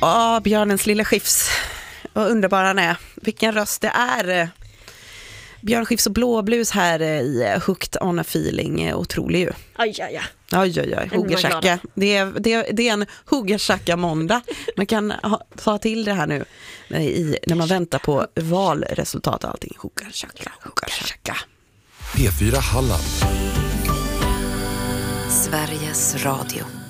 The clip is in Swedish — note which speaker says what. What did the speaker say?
Speaker 1: Björnens lilla Skifs. Vad underbar han är. Vilken röst det är. Björn Skifs och Blåblus här i Hooked on a Feeling. Otrolig ju.
Speaker 2: Oj.
Speaker 1: Huggertjacka. Det är en huggertjacka måndag. Man kan ta till det här nu när man väntar på valresultat och allting. Huggertjacka.
Speaker 3: P4 Halland.
Speaker 4: Sveriges Radio.